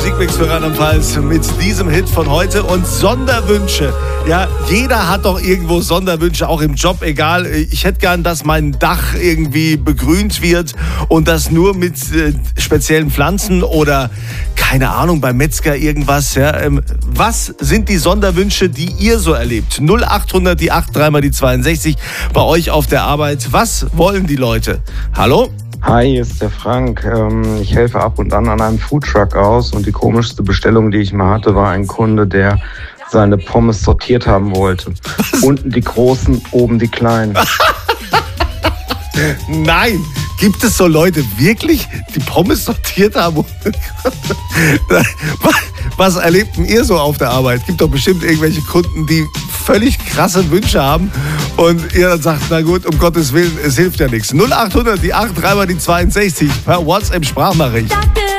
Musikmix für Rheinland-Pfalz mit diesem Hit von heute und Sonderwünsche. Ja, jeder hat doch irgendwo Sonderwünsche, auch im Job, egal. Ich hätte gern, dass mein Dach irgendwie begrünt wird und das nur mit speziellen Pflanzen oder, keine Ahnung, beim Metzger irgendwas. Ja. Was sind die Sonderwünsche, die ihr so erlebt? 0800 die 8, 3 mal die 62 bei euch auf der Arbeit. Was wollen die Leute? Hallo? Hi, hier ist der Frank. Ich helfe ab und an einem Foodtruck aus und die komischste Bestellung, die ich mal hatte, war ein Kunde, der seine Pommes sortiert haben wollte. Was? Unten die großen, oben die kleinen. Nein, gibt es so Leute wirklich, die Pommes sortiert haben? Was erlebt denn ihr so auf der Arbeit? Gibt doch bestimmt irgendwelche Kunden, die völlig krasse Wünsche haben und ihr dann sagt, na gut, um Gottes Willen, es hilft ja nichts. 0800 die 8, 3 mal die 62 per WhatsApp-Sprachnachricht.